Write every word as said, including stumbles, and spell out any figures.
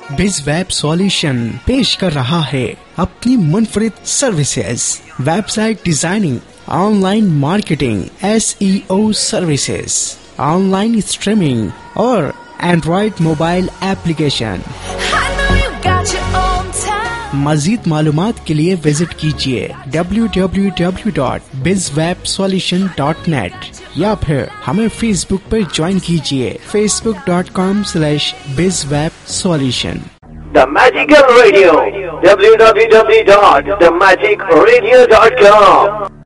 बिज web solution पेश कर रहा है अपनी मुनफरिद services, website designing, online marketing, S E O services, online streaming और एंड्रॉइड मोबाइल एप्लीकेशन। मजीद मालूमात के लिए विजिट कीजिए डब्ल्यू डब्ल्यू डब्ल्यू डॉट बिज वेब सॉल्यूशन डॉट नेट या फिर हमें फेसबुक पर ज्वाइन कीजिए फेसबुक डॉट कॉम स्लैश बिज web solution. The Magical Radio, w w w dot the magic radio dot com।